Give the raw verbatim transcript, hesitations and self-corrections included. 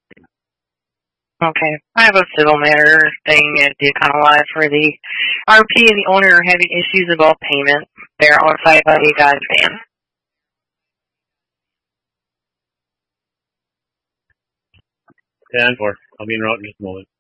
Okay. I have a civil matter thing at the Econo-Life where the R P and the owner are having issues about payment. They're outside by a Dodge van. ten four. I'll be en route in just a moment.